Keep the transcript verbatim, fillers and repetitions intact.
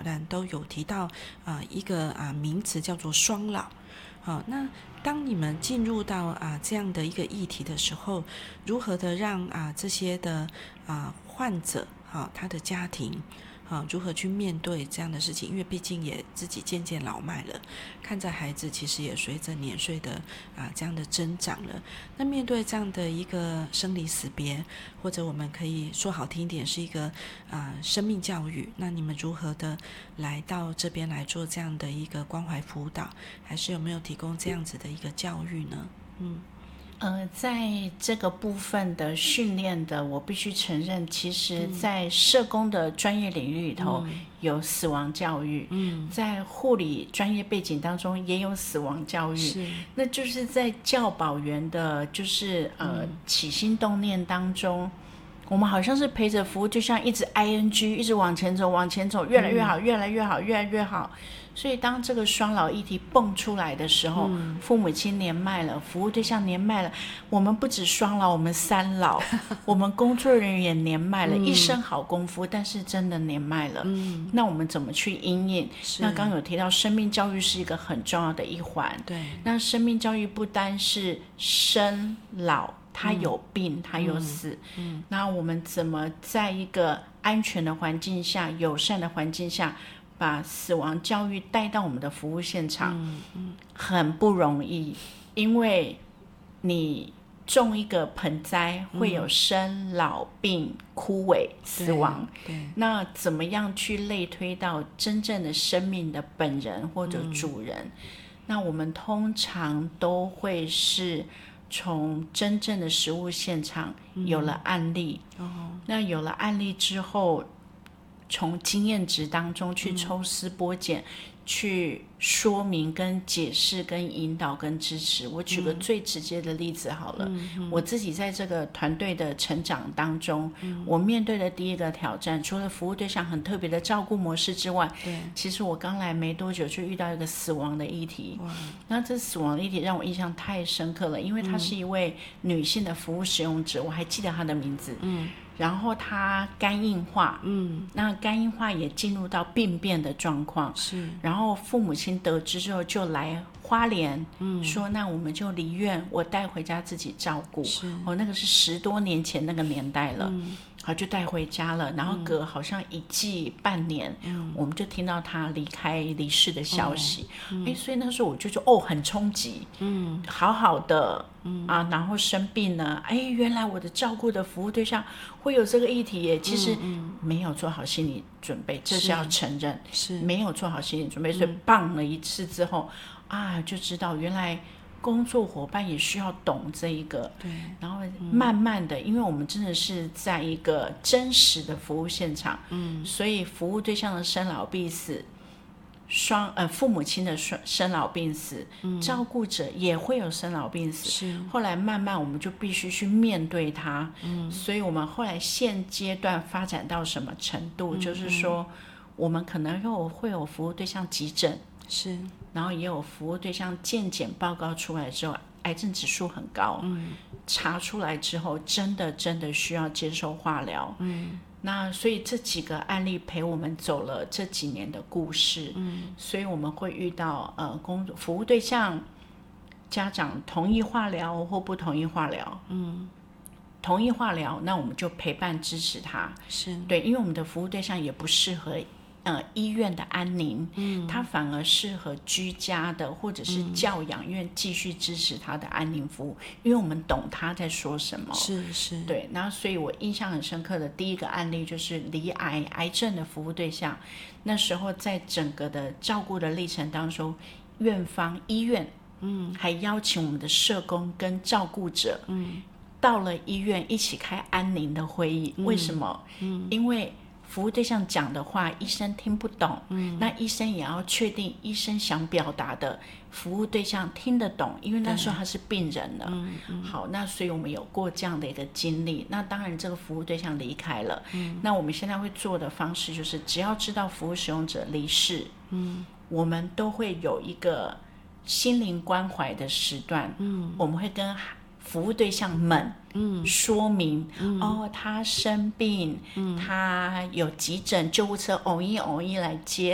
战都有提到啊、呃、一个啊、呃、名词叫做双老。好，那当你们进入到啊这样的一个议题的时候，如何的让啊这些的啊患者啊他的家庭啊如何去面对这样的事情？因为毕竟也自己渐渐老迈了，看着孩子其实也随着年岁的啊这样的增长了。那面对这样的一个生离死别，或者我们可以说好听一点是一个啊生命教育，那你们如何的来到这边来做这样的一个关怀辅导，还是有没有提供这样子的一个教育呢？嗯。 呃，在这个部分的训练的，我必须承认，其实在社工的专业领域里头，嗯、有死亡教育，嗯，在护理专业背景当中也有死亡教育，是，那就是在教保员的，就是呃、嗯、起心动念当中，我们好像是陪着服务对象一直 I N G 一直往前走往前走，越来越好、嗯、越来越好越来越好。所以当这个双老议题蹦出来的时候、嗯、父母亲年迈了，服务对象年迈了，我们不止双老，我们三老我们工作人员也年迈了、嗯、一身好功夫，但是真的年迈了、嗯、那我们怎么去因应？那刚刚有提到生命教育是一个很重要的一环，对，那生命教育不单是生老，他有病、嗯、他有死、嗯嗯、那我们怎么在一个安全的环境下，友善的环境下，把死亡教育带到我们的服务现场、嗯嗯、很不容易，因为你种一个盆栽会有生老病枯萎死亡，那怎么样去类推到真正的生命的本人或者主人、嗯、那我们通常都会是从真正的实务现场有了案例、嗯哦、那有了案例之后，从经验值当中去抽丝剥茧、嗯、去说明跟解释跟引导跟支持。我举个最直接的例子好了、嗯、我自己在这个团队的成长当中、嗯、我面对的第一个挑战，除了服务对象很特别的照顾模式之外，其实我刚来没多久就遇到一个死亡的议题。那这死亡的议题让我印象太深刻了，因为她是一位女性的服务使用者、嗯、我还记得她的名字，嗯，然后他肝硬化，嗯，那肝硬化也进入到病变的状况，是，然后父母亲得知之后就来花莲，嗯，说那我们就离院，我带回家自己照顾，是，哦，那个是十多年前那个年代了，嗯，好，就带回家了，然后隔好像一季半年、嗯、我们就听到他离开离世的消息、哦嗯、所以那时候我就说哦很冲击，嗯，好好的、嗯、啊，然后生病了，哎，原来我的照顾的服务对象会有这个议题耶，其实没有做好心理准备、嗯、这是要承认，是没有做好心理准备、嗯、所以棒了一次之后啊，就知道原来工作伙伴也需要懂这一个，对，然后慢慢的、嗯、因为我们真的是在一个真实的服务现场，嗯，所以服务对象的生老病死，双呃父母亲的生老病死、嗯、照顾者也会有生老病死，是，后来慢慢我们就必须去面对它，嗯，所以我们后来现阶段发展到什么程度、嗯、就是说我们可能又会有服务对象急诊，是，然后也有服务对象健检报告出来之后癌症指数很高，嗯，查出来之后真的真的需要接受化疗，嗯，那所以这几个案例陪我们走了这几年的故事，嗯，所以我们会遇到呃工作服务对象家长同意化疗或不同意化疗，嗯，同意化疗那我们就陪伴支持他，是，对，因为我们的服务对象也不适合呃，医院的安宁，嗯，它反而适合居家的或者是教养院继续支持他的安宁服务，嗯，因为我们懂他在说什么，是是，对，然后所以我印象很深刻的第一个案例就是罹癌癌症的服务对象，那时候在整个的照顾的历程当中，院方医院，嗯，还邀请我们的社工跟照顾者，嗯，到了医院一起开安宁的会议，嗯，为什么？嗯，因为服务对象讲的话医生听不懂，嗯，那医生也要确定医生想表达的服务对象听得懂，因为那时候他是病人了，嗯嗯，好，那所以我们有过这样的一个经历，那当然这个服务对象离开了，嗯，那我们现在会做的方式就是只要知道服务使用者离世，嗯，我们都会有一个心灵关怀的时段，嗯，我们会跟服务对象们说明，嗯，哦，他生病，嗯，他有急诊救护车偶一偶一来接